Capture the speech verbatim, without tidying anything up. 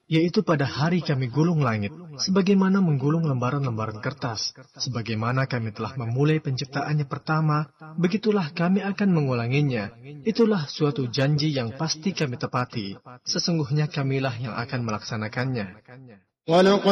yaitu pada hari kami gulung langit, sebagaimana menggulung lembaran-lembaran kertas. Sebagaimana kami telah memulai penciptaannya pertama, begitulah kami akan mengulanginya. Itulah suatu janji yang pasti kami tepati. Sesungguhnya kamilah yang akan melaksanakannya.